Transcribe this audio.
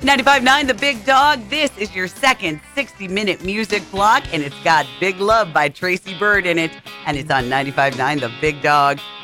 95.9 The Big Dog. This is your second 60-minute music block, and it's got Big Love by Tracy Byrd in it, and it's on 95.9 The Big Dog.